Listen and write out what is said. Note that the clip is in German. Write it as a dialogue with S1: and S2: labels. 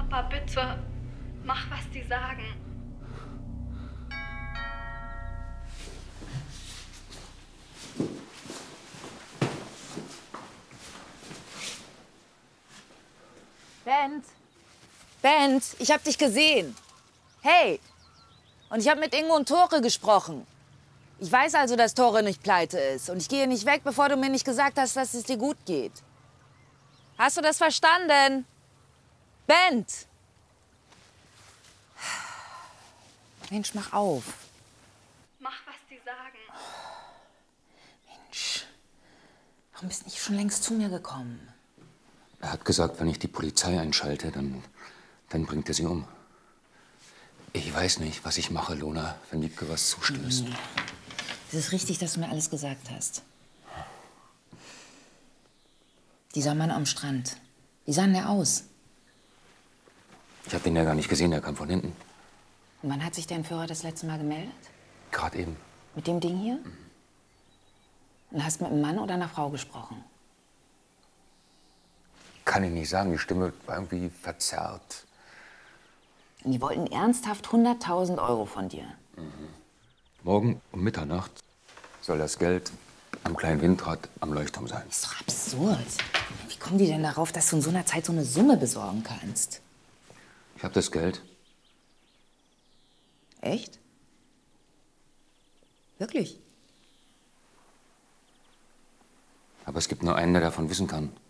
S1: Papa, bitte, mach, was die sagen.
S2: Bent! Bent, ich hab dich gesehen. Hey! Und ich habe mit Ingo und Tore gesprochen. Ich weiß also, dass Tore nicht pleite ist. Und ich gehe nicht weg, bevor du mir nicht gesagt hast, dass es dir gut geht. Hast du das verstanden? Bent! Mensch, mach auf.
S1: Mach, was die sagen.
S2: Mensch, warum bist du nicht schon längst zu mir gekommen?
S3: Er hat gesagt, wenn ich die Polizei einschalte, dann bringt er sie um. Ich weiß nicht, was ich mache, Lona, wenn Wiebke was zustößt.
S2: Es ist richtig, dass du mir alles gesagt hast. Dieser Mann am Strand, wie sah denn der aus?
S3: Ich habe den ja gar nicht gesehen, er kam von hinten.
S2: Und wann hat sich der Entführer das letzte Mal gemeldet?
S3: Gerade eben.
S2: Mit dem Ding hier? Und hast mit einem Mann oder einer Frau gesprochen?
S3: Kann ich nicht sagen, die Stimme war irgendwie verzerrt.
S2: Und die wollten ernsthaft 100.000 € von dir.
S3: Morgen um Mitternacht soll das Geld am kleinen Windrad am Leuchtturm sein.
S2: Ist doch absurd. Wie kommen die denn darauf, dass du in so einer Zeit so eine Summe besorgen kannst?
S3: Ich habe das Geld.
S2: Echt? Wirklich?
S3: Aber es gibt nur einen, der davon wissen kann.